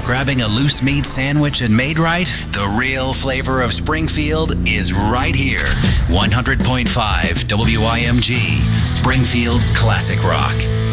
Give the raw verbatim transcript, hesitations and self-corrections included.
Grabbing a loose meat sandwich and made right? The real flavor of Springfield is right here. one hundred point five W I M G, Springfield's classic rock.